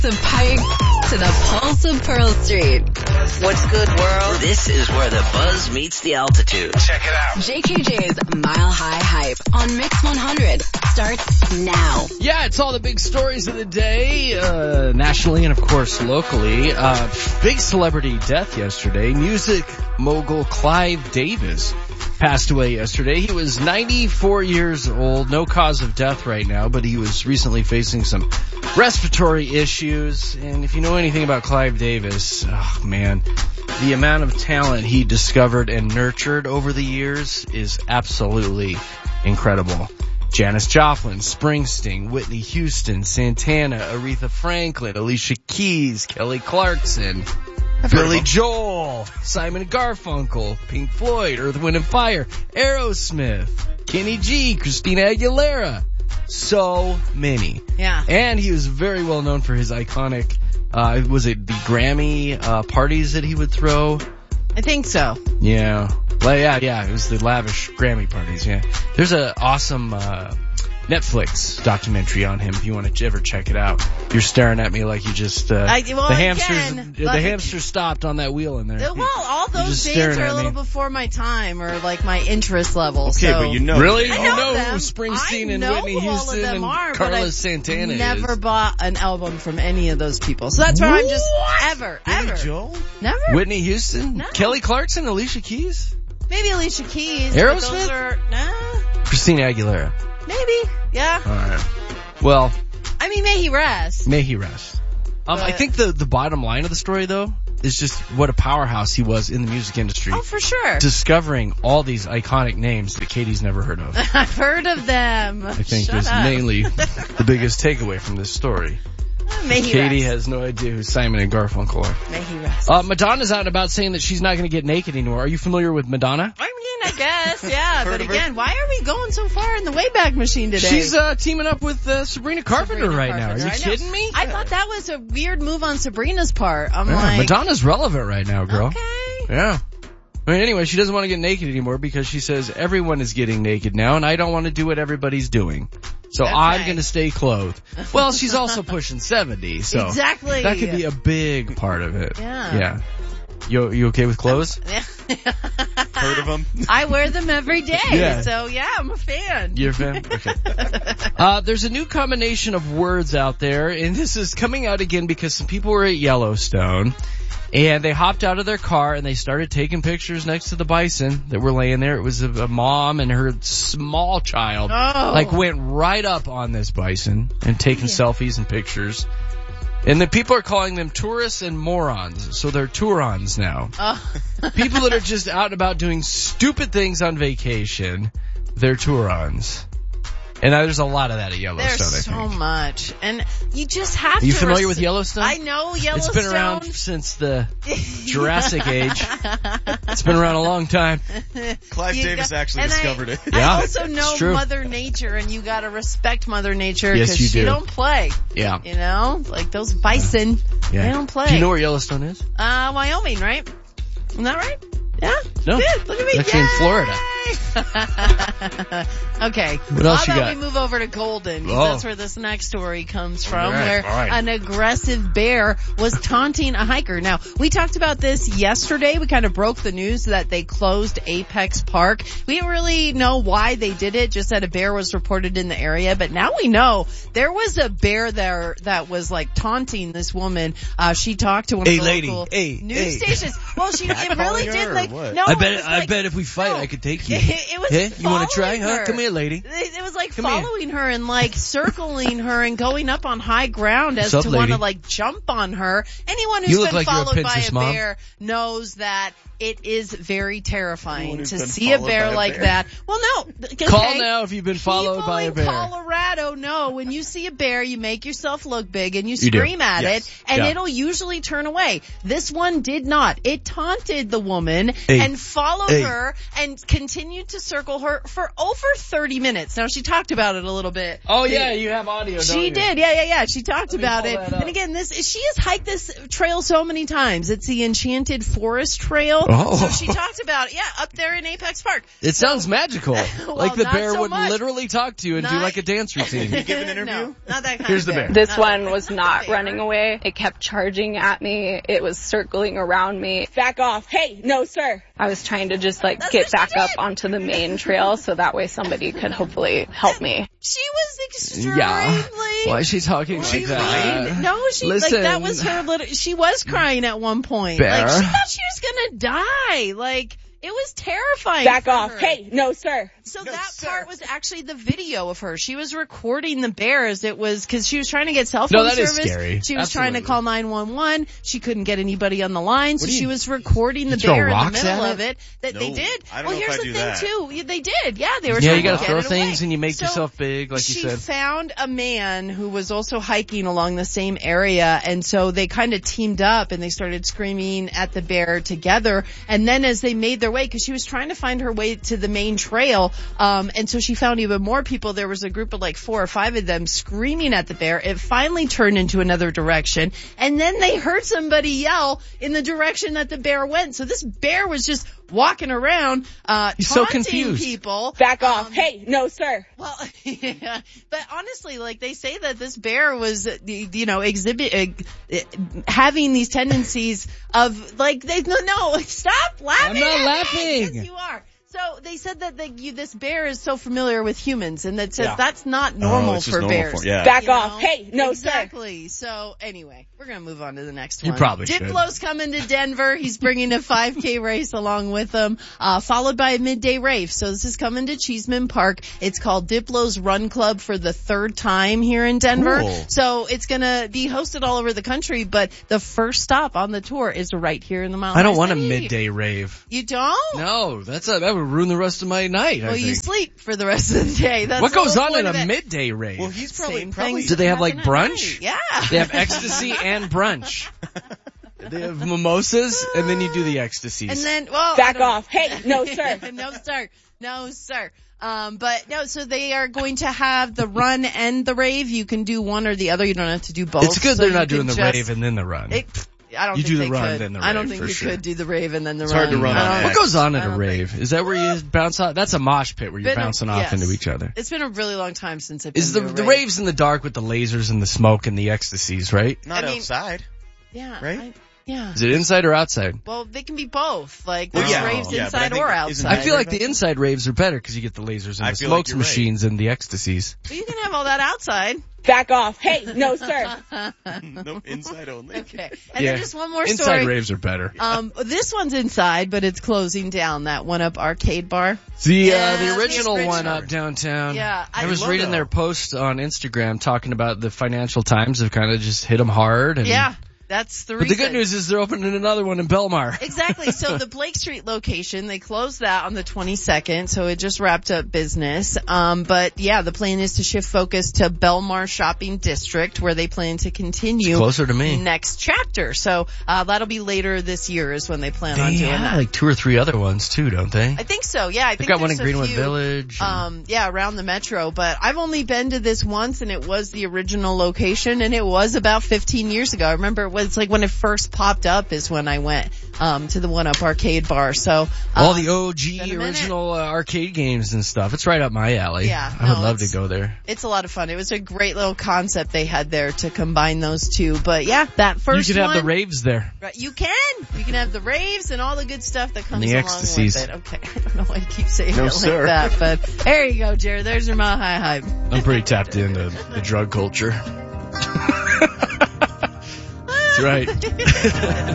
To Pike to the pulse of Pearl Street. What's good, world? This is where the buzz meets the altitude. Check it out. JQJ's Mile High Hype on Mix 100 starts now. Yeah, it's all the big stories of the day, nationally and, of course, locally. Big celebrity death yesterday. Music mogul Clive Davis passed away yesterday. He was 94 years old. No cause of death right now, but he was recently facing some respiratory issues. And if you know anything about Clive Davis, oh man, the amount of talent he discovered and nurtured over the years is absolutely incredible. Janis Joplin, Springsteen, Whitney Houston, Santana, Aretha Franklin, Alicia Keys, Kelly Clarkson, Billy Joel, Simon & Garfunkel, Pink Floyd, Earth, Wind & Fire, Aerosmith, Kenny G, Christina Aguilera. So many. Yeah. And he was very well known for his iconic, was it the Grammy parties that he would throw? I think so. Yeah. Well, yeah. It was the lavish Grammy parties, yeah. There's an awesome Netflix documentary on him if you want to ever check it out. You're staring at me like you just the hamster stopped on that wheel in there. Well, all those bands are a little before my time or like my interest level. Okay, so. but you know. Really? I You know them. who Springsteen and I know Whitney who all of Houston them and are, Carlos Santana never is. bought an album from any of those people. So that's why I'm just ever. Joel? Never. Whitney Houston? No. Kelly Clarkson? Alicia Keys? Maybe Alicia Keys. Aerosmith? But those are, Christina Aguilera. maybe. Yeah. Alright. Well, I mean, may he rest. may he rest. I think the bottom line of the story, though, is just what a powerhouse he was in the music industry. Oh, for sure. Discovering all these iconic names that Katie's never heard of. I've heard of them. I think Shut is up. mainly the biggest takeaway from this story. May he Katie rest. has no idea who Simon and Garfunkel are. May he rest. Madonna's out and about saying that she's not going to get naked anymore. Are you familiar with Madonna? I mean, I guess, yeah. But again, why are we going so far in the Wayback Machine today? She's teaming up with Sabrina Carpenter right now. Are you kidding me? I thought that was a weird move on Sabrina's part. I'm Yeah, like, Madonna's relevant right now, girl. okay. Yeah. I mean, anyway, she doesn't want to get naked anymore because she says everyone is getting naked now, and I don't want to do what everybody's doing. So Okay. I'm going to stay clothed. Well, she's also pushing 70, so Exactly. that could be a big part of it. Yeah. Yeah. You okay with clothes? Heard of them? I wear them every day, Yeah. so yeah, I'm a fan. You're a fan? Okay. There's a new combination of words out there, and this is coming out again because some people were at Yellowstone, and they hopped out of their car and they started taking pictures next to the bison that were laying there. It was a mom and her small child, went right up on this bison and taking selfies and pictures. And the people are calling them tourists and morons, so they're Tourons now. People that are just out and about doing stupid things on vacation, they're Tourons. And there's a lot of that at Yellowstone, There's I think. so much. And you just have to... Are you familiar with Yellowstone? I know Yellowstone. It's been around since the Jurassic Age. It's been around a long time. Clive Davis actually and discovered it. Yeah, I also know it's true. Mother Nature, and you gotta respect Mother Nature Yes, because you she do. don't play. Yeah. You know? Like those bison, Yeah. they don't play. Do you know where Yellowstone is? Wyoming, right? Isn't that right? Yeah? No. Good. Look at me. It's actually in Florida. Okay. What else How you about got? we move over to Golden? 'Cause that's where this next story comes from, All right, where all right. an aggressive bear was taunting a hiker. Now, we talked about this yesterday. We kind of broke the news that they closed Apex Park. We didn't really know why they did it, just that a bear was reported in the area. But now we know there was a bear there that was like taunting this woman. She talked to one of the local news stations. Well, it really did like, what? no, I bet if we fight, I could take you. It was You want to try? following Huh? her. Come here, lady. It was like Come here. following her and like circling her and going up on high ground as What's to up, want to lady? like jump on her. Anyone You who's look been like you're a followed by princess, a Mom. bear knows that it is very terrifying Anyone who's to been see a followed bear by a like bear. that. Well, no. Okay. Call now if you've been followed People by a in bear. Colorado know when you see a bear, you make yourself look big and you You do. scream at Yes. it, and Yeah. it'll usually turn away. This one did not. It taunted the woman Hey. and followed Hey. her and continued continued to circle her for over 30 minutes. Now, she talked about it a little bit. Oh, yeah, you have audio, don't you? She did, yeah. She talked about it. pull that up. And again, she has hiked this trail so many times. It's the Enchanted Forest Trail. Oh. So she talked about it, up there in Apex Park. It sounds magical. Well, like the not bear so would much. literally talk to you and do Not- like a dance routine. You give an interview? No, not that kind Here's of the bear. bear. This Not one that- was not not the bear. running away. It kept charging at me. It was circling around me. Back off. Hey, no, sir. I was trying to just That's get what she back up did. onto the main trail so that way somebody could hopefully help me. She was extremely... Yeah. Why is she talking like that? No, she Listen. like that was her little. She was crying at one point. Bear. Like she thought she was gonna die. Like it was terrifying. Back for off. her. Hey, no, sir. So No, that sir. part was actually the video of her. She was recording the bear as it was because she was trying to get cell phone No, that is service. scary. She was trying to Absolutely. call 911. She couldn't get anybody on the line, so What do she you- was recording the you throw bear in the rocks middle at of it. That they No, did. I don't Well, know if here's I the do thing that. too. Yeah, they did. Yeah, they were Yeah, trying you gotta to throw get it away. things and you make So yourself big, like you she said. found a man who was also hiking along the same area, and so they kind of teamed up and they started screaming at the bear together. And then as they made their way, because she was trying to find her way to the main trail, and so she found even more people. There was a group of like 4 or 5 of them screaming at the bear. It finally turned into another direction, and then they heard somebody yell in the direction that the bear went. So this bear was just walking around, He's so taunting confused. people. Back off. Hey, no, sir. Well, yeah, but honestly, like they say that this bear was, having these tendencies of like stop laughing. I'm not at me. laughing. Yes, you are. So they said that this bear is so familiar with humans, and that says Yeah. that's not normal it's just for normal bears. for- yeah. Back You off. know? Hey, no, sir. Exactly. So anyway, we're gonna move on to the next You one. probably should. Diplo's coming to Denver. He's bringing a 5K race along with him, followed by a midday rave. So this is coming to Cheeseman Park. It's called Diplo's Run Club for the 3rd time here in Denver. Cool. So it's gonna be hosted all over the country, but the first stop on the tour is right here in the Mile I don't High want a City. midday rave. You don't? No, that would ruin the rest of my night, Well, I you think. sleep for the rest of the day. That's What the goes whole on point in of a it. midday rave? Well, he's Same probably. thing. Do they have like Happen at brunch? night. Yeah. They have ecstasy and brunch. They have mimosas, and then you do the ecstasies. And then, well, Back I don't- off. Hey, no, sir. No, sir. But no, so they are going to have the run and the rave. You can do one or the other. You don't have to do both. It's good So they're you not doing can the just- rave and then the run. I don't You think do the they run, could. then the I don't rave, think for you sure. could do the rave and then the It's run. hard to run I on don't- X. What goes on at I a don't rave? Is that where you bounce off? That's a mosh pit where you're Been a- bouncing off yes. into each other. It's been a really long time since I've been Is to the a rave. raves in the dark with the lasers and the smoke and the ecstasies, right? Not I mean- outside. Yeah. right? Yeah. Is it inside or outside? Well, they can be both. Like, Well, there's yeah. raves Yeah, but I inside think or isn't outside. I feel like the inside raves are better because you get the lasers and I the feel like smokes you're right. machines and the ecstasies. But you can have all that outside. Back off. Hey, no, sir. Nope, inside only. Okay. And Yeah. then just one more Inside story. raves are better. This one's inside, but it's closing down. That One Up Arcade Bar. The Yeah, the the original original. one up downtown. Yeah, I I was love reading that. their post on Instagram talking about the Financial Times have kind of just hit them hard. And, Yeah, that's the But reason. the good news is they're opening another one in Belmar. Exactly. So the Blake Street location, they closed that on the 22nd, so it just wrapped up business. But yeah, the plan is to shift focus to Belmar Shopping District, where they plan to continue It's closer to me. next chapter. So that'll be later this year is when they plan on They doing have that. like 2 or 3 other ones too, don't they? I think so. Yeah, I They've think got one in there's a Greenwood few, Village. and- yeah, around the metro, but I've only been to this once and it was the original location and it was about 15 years ago. I remember it was like when it first popped up is when I went, to the One Up Arcade Bar. So, all the OG been a minute. original arcade games and stuff. It's right up my alley. Yeah, I would no, love to it's- go there. it's a lot of fun. It was a great little concept they had there to combine those two. But yeah, that first You could have one. the raves there. Right, you can have the raves and all the good stuff that comes the along ecstasies. with it. Okay, I don't know why you keep saying No, it sir. like that, but there you go, Jared. There's your Mile High Hype. I'm pretty tapped into the drug culture. That's right.